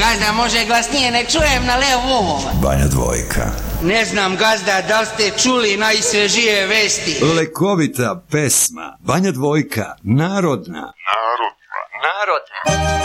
Gazda, može glasnije, ne čujem na levom. Banja Dvojka. Ne znam, gazda, da li ste čuli najsvežije vesti? Lekovita pesma. Banja Dvojka, narodna.